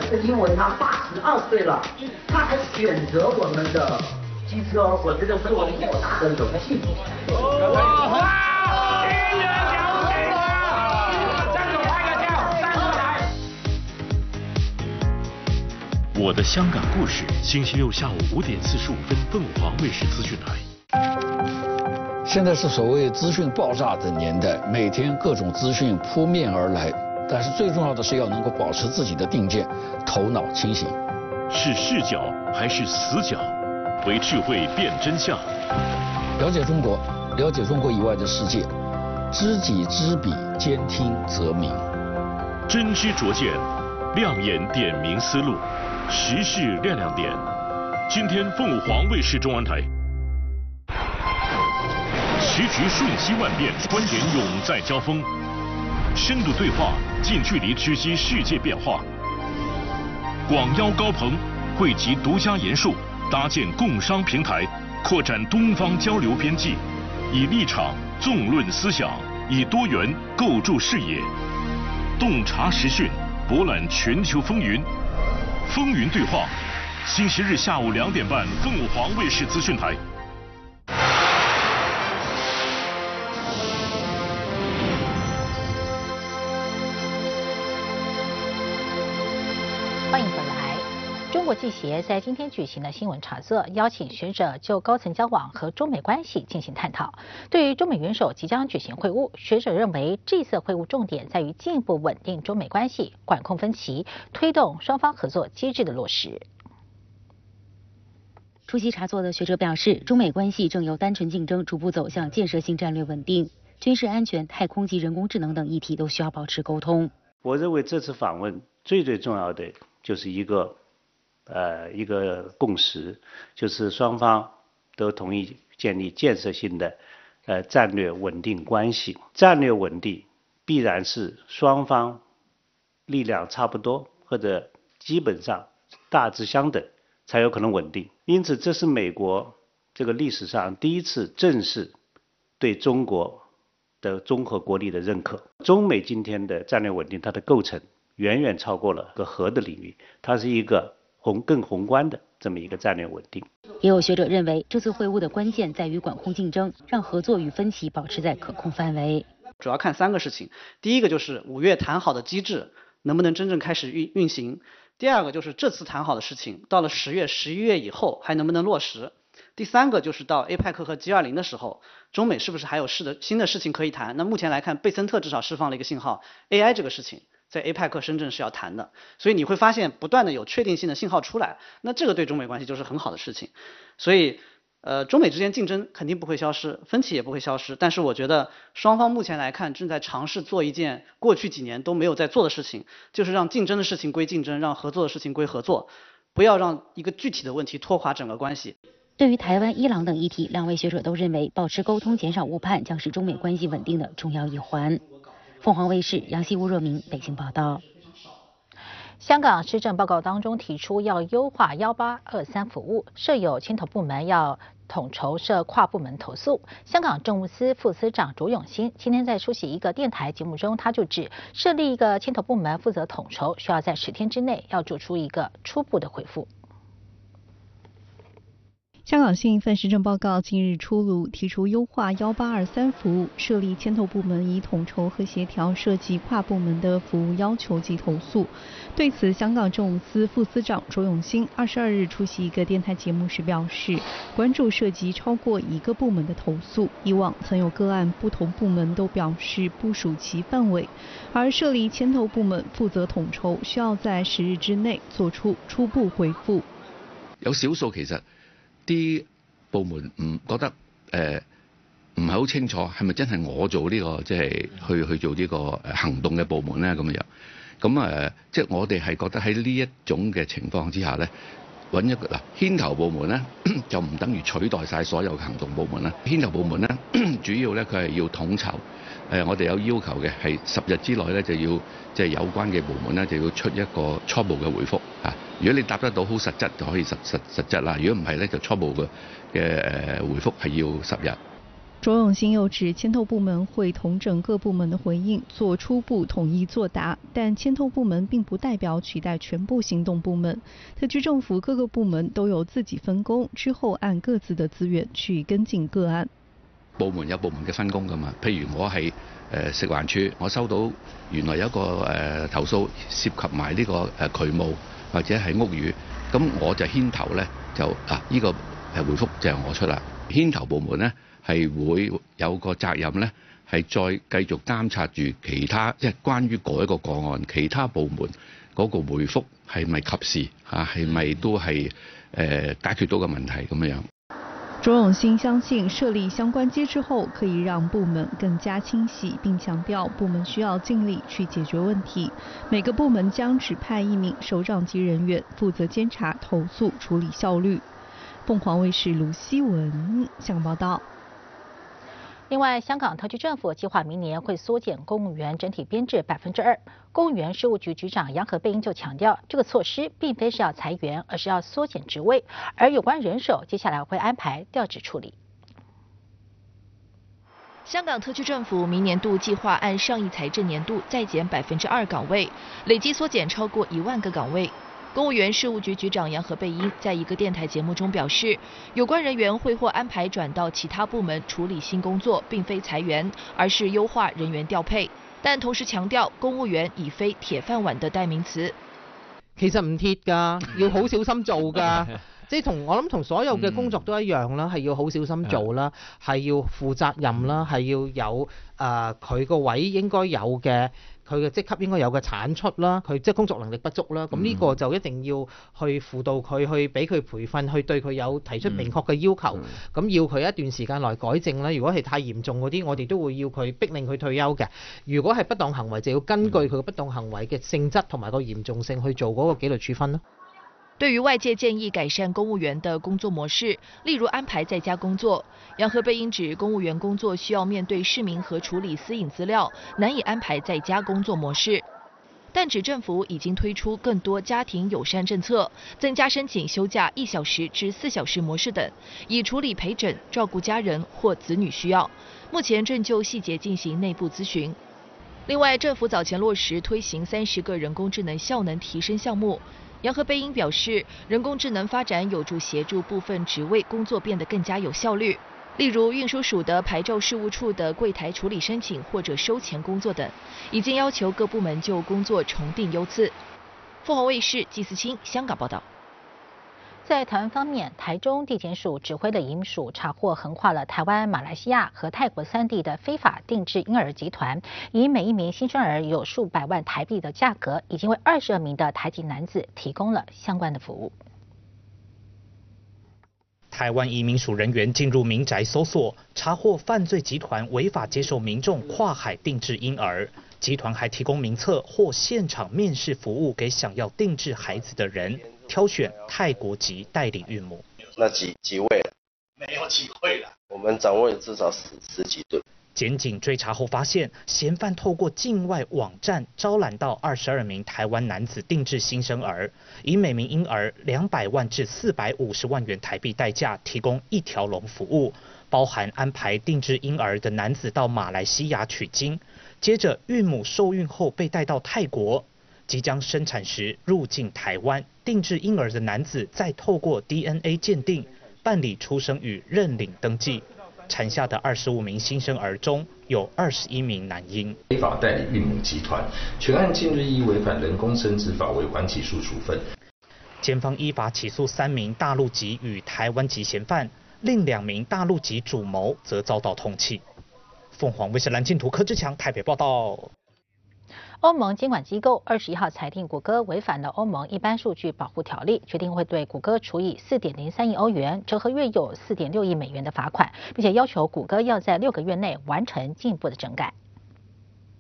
因为他82岁了，他还选择我们的机车，我觉得是我们莫大的荣幸。 我的香港故事，星期六下午5点45分，凤凰卫视资讯台。 现在是所谓资讯爆炸的年代，每天各种资讯扑面而来，但是最重要的是要能够保持自己的定见，头脑清醒。 是视角还是死角？为智慧辨真相。 了解中国，了解中国以外的世界，知己知彼，兼听则明。 真知灼见，亮眼点明思路，时事亮亮点。今天凤凰卫视中文台。时局瞬息万变，观点永在交锋，深度对话，近距离直击世界变化。广邀高朋，汇集独家研述，搭建共商平台，扩展东方交流边际，以立场纵论思想，以多元构筑视野，洞察时讯，博览全球风云。风云对话，星期日下午2点半，凤凰卫视资讯台。 欢迎回来。中国记协在今天举行的新闻茶座，邀请学者就高层交往和中美关系进行探讨。对于中美元首即将举行会晤，学者认为这次会晤重点在于进一步稳定中美关系，管控分歧，推动双方合作机制的落实。 出席茶座的学者表示，中美关系正由单纯竞争逐步走向建设性战略稳定，军事安全、太空及人工智能等议题都需要保持沟通。 我认为这次访问最重要的就是一个共识，就是双方都同意建立建设性的战略稳定关系。战略稳定必然是双方力量差不多或者基本上大致相等才有可能稳定。因此，这是美国这个历史上第一次正式对中国的综合国力的认可。中美今天的战略稳定，它的构成远远超过了核的领域，它是一个更宏观的这么一个战略稳定。 也有学者认为，这次会晤的关键在于管控竞争，让合作与分歧保持在可控范围。 主要看3个事情，第一个就是5月谈好的机制能不能真正开始运行，第二个就是这次谈好的事情到了10月、11月以后还能不能落实，第3个就是到 APEC 和 G20 的时候，中美是不是还有新的事情可以谈。那目前来看，贝森特至少释放了一个信号， AI 这个事情在 APEC 深圳是要谈的，所以你会发现不断的有确定性的信号出来，那这个对中美关系就是很好的事情。所以中美之间竞争肯定不会消失，分歧也不会消失，但是我觉得双方目前来看正在尝试做一件过去几年都没有在做的事情，就是让竞争的事情归竞争，让合作的事情归合作，不要让一个具体的问题拖垮整个关系。 对于台湾、伊朗等议题，2位学者都认为保持沟通、减少误判将是中美关系稳定的重要一环。凤凰卫视杨希吴若明北京报道。 香港施政报告当中提出要优化1823服务，设有牵头部门要统筹设跨部门投诉。香港政务司副司长卓永兴今天在出席一个电台节目中，他就指设立一个牵头部门负责统筹，需要在10天之内要做出一个初步的回复。 香港新一份施政报告近日出炉，提出优化1823服务，设立牵头部门，以统筹和协调涉及跨部门的服务要求及投诉。对此，香港政务司副司长卓永兴22日出席一个电台节目时表示，关注涉及超过1个部门的投诉，以往曾有个案不同部門都表示不屬其範圍，而設立牽頭部門負責統籌，需要在10日之內做出初步回覆。 有少數其實啲部門唔覺得唔係好清楚，係咪真係我做呢個即係去做呢個行動嘅部門咧咁樣？咁即係我哋係覺得喺呢一種嘅情況之下咧，揾一個牽頭部門咧就唔等於取代晒所有行動部門啦。牽頭部門咧主要咧佢係要統籌，我哋有要求嘅係10日之內咧就要即係有關嘅部門咧就要出一個初步嘅回覆啊。如果你答得到好實質就可以實質啦，如果唔係咧就初步嘅回覆係要10日。 卓永兴又指，牵头部门会统整各部门的回应，做初步统一作答，但牵头部门并不代表取代全部行动部门。特区政府各个部门都有自己分工，之後按各自的資源去跟進個案。 部門有部門嘅分工㗎嘛，譬如我係食環署，我收到原來有一個投訴涉及埋呢個渠務或者係屋宇，咁我就牽頭咧就呢個回覆就係我出啦。牽頭部門咧係會有個責任咧，係再繼續監察住其他即係關於嗰一個個案，其他部門嗰個回覆係咪及時係咪都係解決到個問題咁樣。 卓永興相信設立相關機制後，可以讓部門更加清晰，並強調部門需要盡力去解決問題。每個部門將指派1名首長級人員負責監察投訴處理效率。鳳凰衛視盧希文香港報道。 另外，香港特區政府計劃明年會縮減公務員整體編制2%。公務員事務局局長楊何蓓英就強調，這個措施並非是要裁員，而是要縮減職位，而有關人手接下來會安排調職處理。 香港特區政府明年度計劃按上一財政年度再減2%崗位，累計縮減超過1萬個崗位。公務員事務局局長楊何蓓英在一個電台節目中表示，有關人員會或安排轉到其他部門處理新工作，並非裁員，而是優化人員調配。但同時強調，公務員已非鐵飯碗的代名詞。 其實唔鐵㗎，要好小心做㗎。即係我諗同所有嘅工作都一樣啦，係要好小心做啦，係要負責任啦，係要有佢個位應該有嘅，佢嘅職級應該有嘅產出啦，佢即係工作能力不足啦，咁呢個就一定要去輔導佢，去俾佢培訓，去對佢有提出明確嘅要求，咁要佢一段時間內改正啦。如果係太嚴重嗰啲，我哋都會要佢逼令佢退休嘅。如果係不當行為，就要根據佢嘅不當行為嘅性質同埋個嚴重性去做嗰個紀律處分咯。 對於外界建議改善公務員的工作模式，例如安排在家工作，楊何蓓英指公務員工作需要面對市民和處理私隱資料，難以安排在家工作模式。但指政府已經推出更多家庭友善政策，增加申請休假1小時至4小時模式等，以處理陪診、照顧家人或子女需要。目前正就細節進行內部諮詢。另外，政府早前落實推行30個人工智能效能提升項目。楊何蓓英表示，人工智能發展有助協助部分職位工作變得更加有效率，例如運輸署的牌照事務處的櫃台處理申請或者收錢工作等，已經要求各部門就工作重定優次。鳳凰衛視季思清香港報道。 在台灣方面，台中地檢署指揮的移民署查獲橫跨了台灣、馬來西亞和泰國3地的非法定制嬰兒集團，以每一名新生兒有數百萬台幣的價格，已經為22名的台籍男子提供了相關的服務。 台灣移民署人員進入民宅搜索，查獲犯罪集團違法接受民眾跨海定制嬰兒，集團還提供名冊或現場面試服務給想要定制孩子的人。挑選泰國籍代理孕母， 那幾位了？沒有幾位了，我們掌握了至少十幾對。 檢警追查後發現，嫌犯透過境外網站招攬到22名台灣男子定制新生兒，以每名嬰兒200萬至450萬元台幣代價提供一條龍服務，包含安排定制嬰兒的男子到馬來西亞取經，接着孕母受孕後被帶到泰國。即將生產時入境台灣，定制嬰兒的男子再透過 DNA 鑑定辦理出生與認領登記，產下的25名新生兒中有21名男嬰。 非法代理孕母集團，全案近日依違反人工生殖法為緩起訴處分。 檢方依法起訴3名大陸籍與台灣籍嫌犯，另2名大陸籍主謀則遭到通緝。鳳凰衛視藍淨圖柯志強台北報道。 歐盟監管機構21號裁定谷歌違反了歐盟一般數據保護條例，決定會對谷歌處以4.03億歐元，折合約有4.6億美元的罰款，並且要求谷歌要在6個月內完成進一步的整改。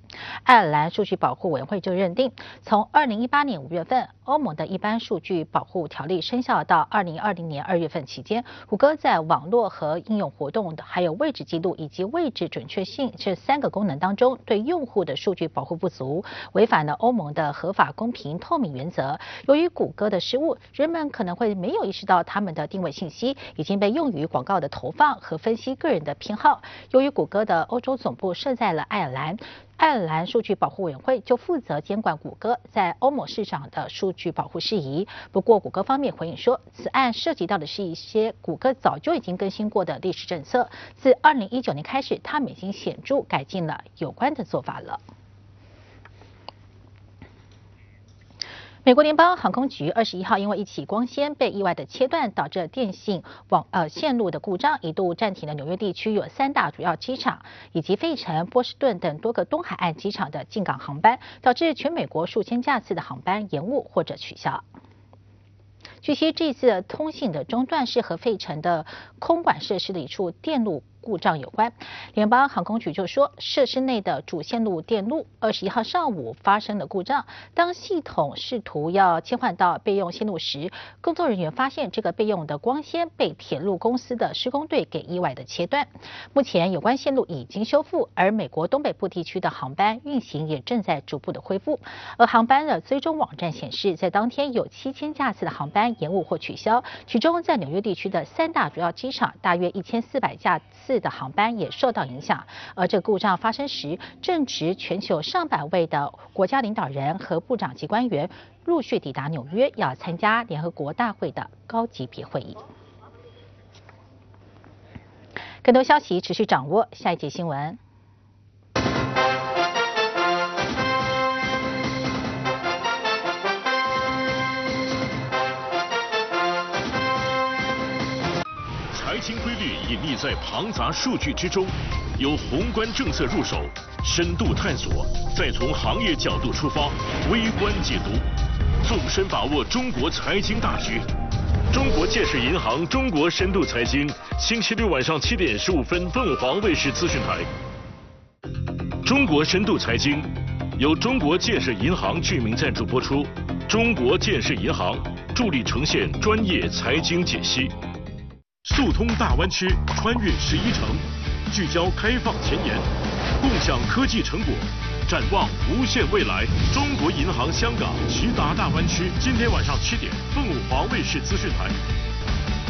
爱尔兰数据保护委员会就认定，从2018年5月份欧盟的一般数据保护条例生效到2020年2月份期间，谷歌在网络和应用活动、还有位置记录以及位置准确性这3个功能当中，对用户的数据保护不足，违反了欧盟的合法、公平、透明原则。由于谷歌的失误，人们可能会没有意识到他们的定位信息已经被用于广告的投放和分析个人的偏好。由于谷歌的欧洲总部设在了爱尔兰，爱尔兰数据保护委员会就负责监管谷歌在欧盟市场的数据保护事宜。不过，谷歌方面回应说，此案涉及到的是一些谷歌早就已经更新过的历史政策。自2019年开始，他们已经显著改进了有关的做法了。美国联邦航空局21号因为一起光纤被意外的切断，导致电信线路的故障，一度暂停了纽约地区有3大主要机场以及费城、波士顿等多个东海岸机场的进港航班，导致全美国数千架次的航班延误或者取消。据悉，这次通信的中断是和费城的空管设施的一处电路故障有关。联邦航空局就说，设施内的主线路电路21号上午发生了故障。当系统试图要切换到备用线路时，工作人员发现这个备用的光纤被铁路公司的施工队给意外的切断。目前有关线路已经修复，而美国东北部地区的航班运行也正在逐步的恢复。而航班的追踪网站显示，在当天有7000架次的航班延误或取消，其中在纽约地区的3大主要机场，大约1400架次的航班也受到影响。而这故障发生时，正值全球上百位的国家领导人和部长级官员陆续抵达纽约，要参加联合国大会的高级别会议。更多消息持续掌握，下一节新闻。 财经规律隐匿在庞杂数据之中，由宏观政策入手，深度探索，再从行业角度出发，微观解读，纵深把握中国财经大局。中国建设银行中国深度财经，星期六晚上7点15分，凤凰卫视资讯台。中国深度财经由中国建设银行居民赞助播出，中国建设银行助力呈现专业财经解析。速通大湾区，穿越11城，聚焦开放前沿，共享科技成果，展望无限未来。中国银行香港直达大湾区，今天晚上7点，凤凰卫视资讯台。